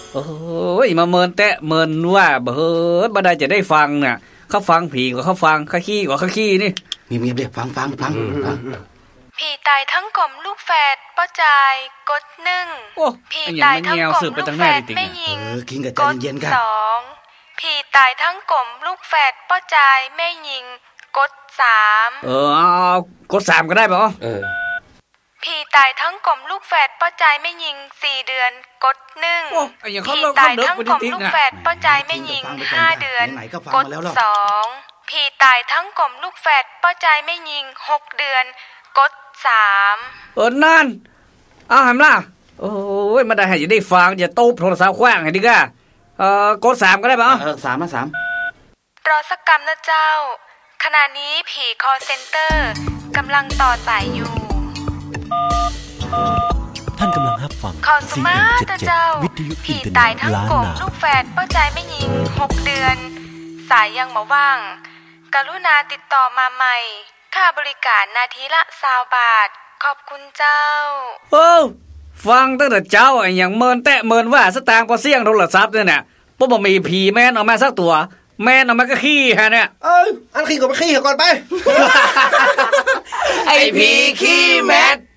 โอ้ยมาเมินแตะเมินว่าบ่เฮ้ยบ่ได้จะได้ฟังน่ะเขาฟังผีกว่าเขาฟังเขาขี้กว่าเขาขี้นี่เงียบๆเด้ฟังผีตายทั้งกลมลูกแฝดป้อจายกด1ผีตายทั้งกลมลูกแฝดไม่ยิงกด2ผีตายทั้งกลมลูกแฝดป้อจายไม่ยิงกด3 เอากด3ก็ได้ป่ะผีตายทั้งกลมลูกแฝดป้อจายไม่ยิง4เดือนกด1ผีตายทั้งกลมลูกแฝดป้อจายไม่ยิง5เดือนกด2ผีตายทั้งกลมลูกแฝดป้อจายไม่ยิง6เดือนกด3 นั่นเอาหำล่ะโอ้ยมาได้ให้จะได้ฟังอย่าโต๊ะโทรศัพท์ขว้างให้ดิก้ากด3ก็ได้ป่ะ 3 รอสักกรรมนะเจ้าขณะนี้ผีคอลเซ็นเตอร์กำลังต่อสายอยู่ท่านกำลังรับฟัง CM77 วิทยุผีตายทั้งกลมลูกแฝดป้าใจไม่ยิง6เดือนสายยังบ่ว่างกรุณาติดต่อมาใหม่ค่าบริการนาทีละ20 บาทขอบคุณเจ้าฟังตั้งแต่เจ้าไอ้อย่างเมินแตะเมินว่าสตางค์พอเสี่ยงโทรศัพท์เนี่ยปุ๊บบ่มีผีแม่นออกมาสักตัวแม่นออกมาก็ขี้ฮะเนี่ยอันขี้ก็ไปขี้ก่อนไปไอ้ผีขี้แมท